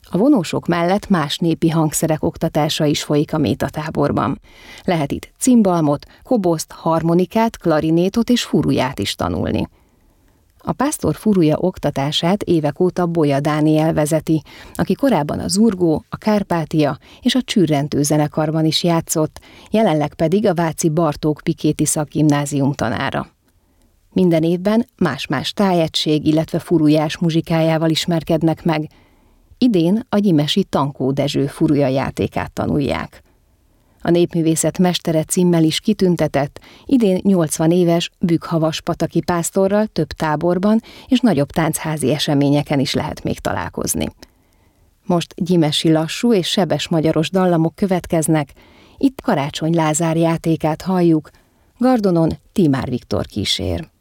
A vonósok mellett más népi hangszerek oktatása is folyik a métatáborban. Lehet itt cimbalmot, koboszt, harmonikát, klarinétot és furuját is tanulni. A pásztor furuja oktatását évek óta Bolya Dániel vezeti, aki korábban a Zurgó, a Kárpátia és a Csürrentő zenekarban is játszott, jelenleg pedig a váci Bartók Pikéti Szakgimnázium tanára. Minden évben más-más tájegység, illetve furujás muzsikájával ismerkednek meg. Idén a gyimesi Tankó Dezső furuja játékát tanulják. A népművészet mestere címmel is kitüntetett, idén 80 éves Bükkhavas-pataki pásztorral több táborban és nagyobb táncházi eseményeken is lehet még találkozni. Most gyimesi lassú és sebes magyaros dallamok következnek, itt Karácsony Lázár játékát halljuk, gardonon Tímár Viktor kísér.